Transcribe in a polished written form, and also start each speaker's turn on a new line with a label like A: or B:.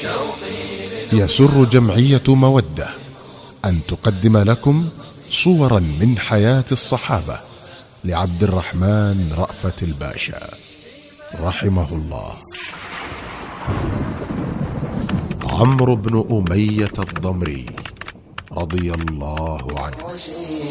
A: يسر جمعية مودة أن تقدم لكم صورا من حياة الصحابة لعبد الرحمن رأفت الباشا رحمه الله. عمرو بن أمية الضمري رضي الله عنه.